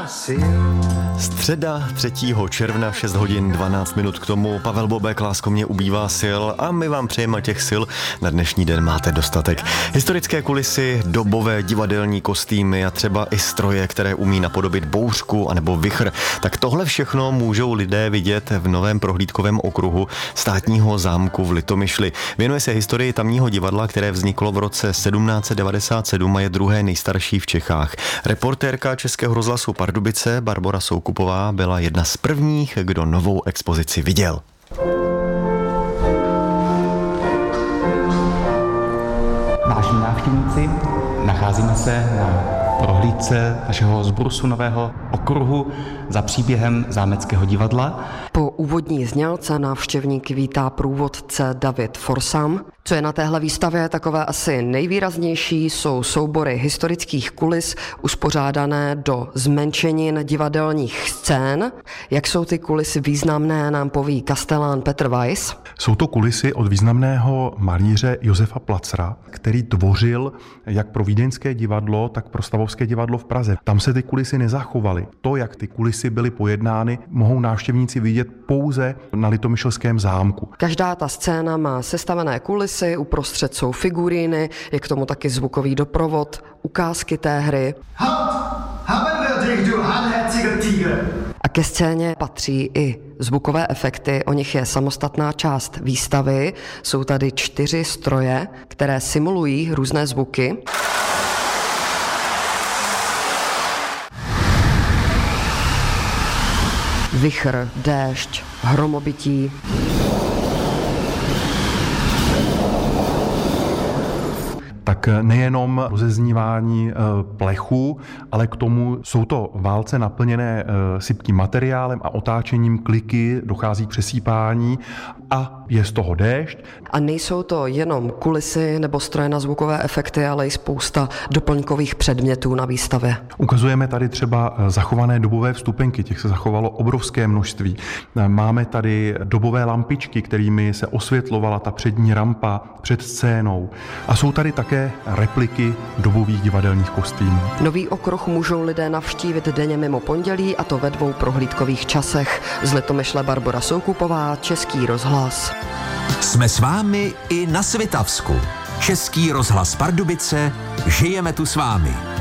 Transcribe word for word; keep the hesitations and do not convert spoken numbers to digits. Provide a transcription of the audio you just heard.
sil. Středa třetího června, šest hodin dvanáct minut k tomu. Pavel Bobek, lásko, mě ubývá sil a my vám přejeme těch sil. Na dnešní den máte dostatek. Historické kulisy, dobové divadelní kostýmy a třeba i stroje, které umí napodobit bouřku anebo vichr. Tak tohle všechno můžou lidé vidět v novém prohlídkovém okruhu Státního zámku v Litomyšli. Věnuje se historii tamního divadla, které vzniklo v roce sedmnáct set devadesát sedm a je druhé nejstarší v Čechách. Reportérka Českého rozhlasu Pardubice Barbora Soukupová byla jedna z prvních, kdo novou expozici viděl. Vážení návštěvníci, nacházíme se na prohlídce našeho zbrusu nového okruhu za příběhem Zámeckého divadla. Po úvodní znělce návštěvník vítá průvodce David Forsam. Co je na téhle výstavě takové asi nejvýraznější, jsou soubory historických kulis uspořádané do zmenšenin divadelních scén. Jak jsou ty kulisy významné, nám poví kastelán Petr Weiss. Jsou to kulisy od významného malíře Josefa Placera, který tvořil jak pro vídeňské divadlo, tak pro stavovské divadlo v Praze. Tam se ty kulisy nezachovaly. To, jak ty kulisy byly pojednány, mohou návštěvníci vidět pouze na Litomyšlském zámku. Každá ta scéna má sestavené kulisy, uprostřed jsou figuríny, je k tomu taky zvukový doprovod, ukázky té hry. A ke scéně patří i zvukové efekty, o nich je samostatná část výstavy. Jsou tady čtyři stroje, které simulují různé zvuky. Vichr, déšť, hromobití. Tak nejenom rozeznívání plechu, ale k tomu jsou to válce naplněné sypkým materiálem a otáčením kliky, dochází k přesýpání a je z toho déšť. A nejsou to jenom kulisy nebo stroje na zvukové efekty, ale i spousta doplňkových předmětů na výstavě. Ukazujeme tady třeba zachované dobové vstupenky, těch se zachovalo obrovské množství. Máme tady dobové lampičky, kterými se osvětlovala ta přední rampa před scénou. A jsou tady také repliky dobových divadelních kostýmů. Nový okruh můžou lidé navštívit denně mimo pondělí, a to ve dvou prohlídkových časech. Z Litomyšle Barbora Soukupová, Český rozhlas. Jsme s vámi i na Svitavsku. Český rozhlas Pardubice, žijeme tu s vámi.